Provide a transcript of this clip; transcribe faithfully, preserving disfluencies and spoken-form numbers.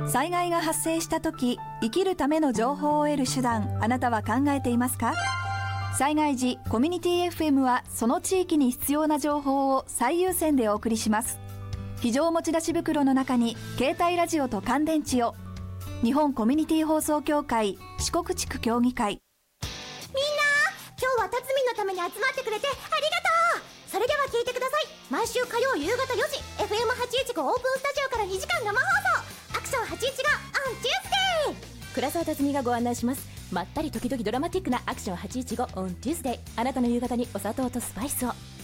災害が発生した時、生きるための情報を得る手段、あなたは考えていますか？災害時、コミュニティ エフエム はその地域に必要な情報を最優先でお送りします。非常持ち出し袋の中に携帯ラジオと乾電池を。日本コミュニティ放送協会四国地区協議会。 みんな、今日は辰巳のために集まってくれてありがとう。それでは聞いてください。毎週火曜夕方よじ エフエムはちいちご オープンスタジオからにじかん生放送、アクションはちいちご オン Tuesday。 倉沢辰巳がご案内します。まったり時々ドラマティックなアクションはちいちご オン Tuesday。 あなたの夕方にお砂糖とスパイスを。